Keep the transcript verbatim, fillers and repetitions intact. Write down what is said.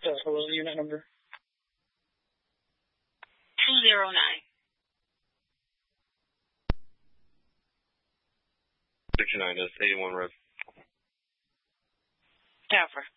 Uh, hello, unit number. two zero nine. sixty-nine, that's eighty-one Red. Tower.